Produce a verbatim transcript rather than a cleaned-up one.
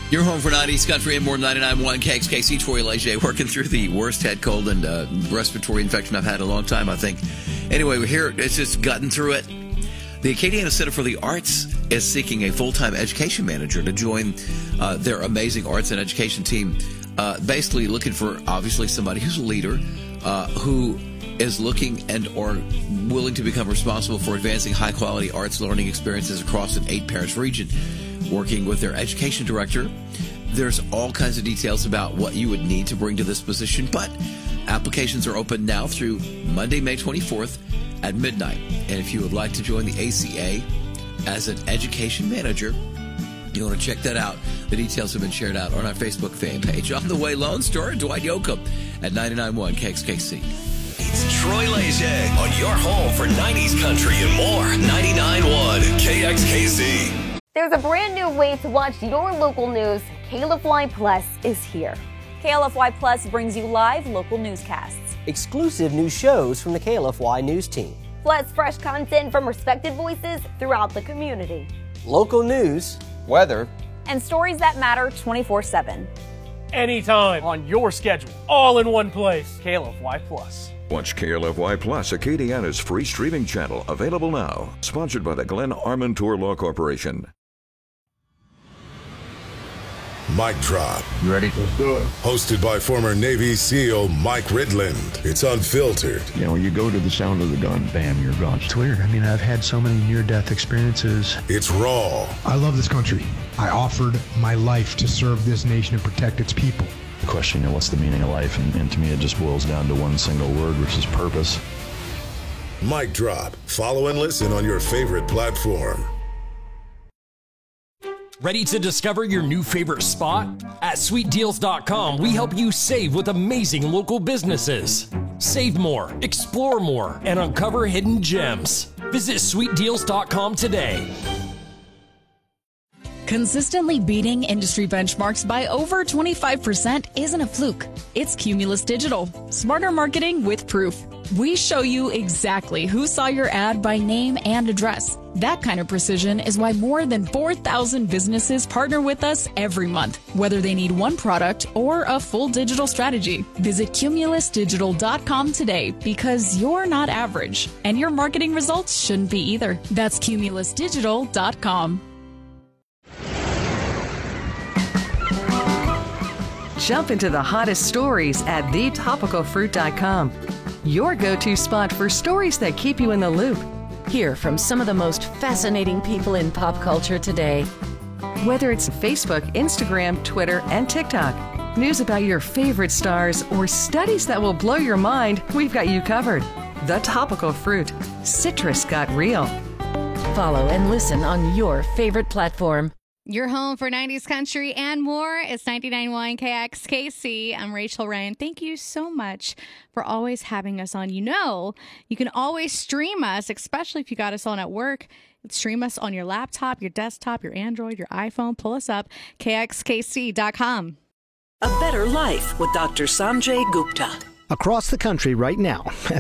You're home for nineties country and more. Ninety-nine point one K X K C. Troy Leger working through the worst head cold and uh, respiratory infection I've had in a long time, I think. Anyway, we're here. It's just gotten through it. The Acadiana Center for the Arts is seeking a full-time education manager to join uh, their amazing arts and education team. Uh, basically looking for, obviously, somebody who's a leader, uh, who is looking and or willing to become responsible for advancing high-quality arts learning experiences across an eight-parish region. Working with their education director. There's all kinds of details about what you would need to bring to this position, but applications are open now through Monday, May twenty-fourth at midnight. And if you would like to join the A C A as an education manager, you want to check that out. The details have been shared out on our Facebook fan page. On the way, Lone Star and Dwight Yoakam at ninety-nine point one K X K C. It's Troy Leger on your home for nineties country and more. ninety-nine point one K X K C. There's a brand new way to watch your local news. K L F Y Plus is here. K L F Y Plus brings you live local newscasts, exclusive new shows from the K L F Y News team, plus fresh content from respected voices throughout the community, local news, weather, and stories that matter twenty-four seven. Anytime, on your schedule, all in one place. K L F Y Plus. Watch K L F Y Plus, Acadiana's free streaming channel, available now. Sponsored by the Glenn Armentour Law Corporation. Mic Drop. You ready? Let's do it. Hosted by former Navy SEAL Mike Ridland. It's unfiltered. You know, you go to the sound of the gun, bam, you're gone. It's weird. I mean, I've had so many near-death experiences. It's raw. I love this country. I offered my life to serve this nation and protect its people. The question, you know, what's the meaning of life? And, and to me, it just boils down to one single word, which is purpose. Mic Drop. Follow and listen on your favorite platform. Ready to discover your new favorite spot? At sweet deals dot com, we help you save with amazing local businesses. Save more, explore more, and uncover hidden gems. Visit sweet deals dot com today. Consistently beating industry benchmarks by over twenty-five percent isn't a fluke. It's Cumulus Digital. Smarter marketing with proof. We show you exactly who saw your ad by name and address. That kind of precision is why more than four thousand businesses partner with us every month, whether they need one product or a full digital strategy. Visit cumulus digital dot com today, because you're not average, and your marketing results shouldn't be either. That's cumulus digital dot com. Jump into the hottest stories at the topical fruit dot com. Your go-to spot for stories that keep you in the loop. Hear from some of the most fascinating people in pop culture today. Whether it's Facebook, Instagram, Twitter, and TikTok, news about your favorite stars, or studies that will blow your mind, we've got you covered. The Topical Fruit. Citrus got real. Follow and listen on your favorite platform. Your home for nineties country and more. It's ninety-nine point one K X K C. I'm Rachel Ryan. Thank you so much for always having us on. You know, you can always stream us, especially if you got us on at work. Stream us on your laptop, your desktop, your Android, your iPhone. Pull us up, K X K C dot com. A better life with Doctor Sanjay Gupta. Across the country right now.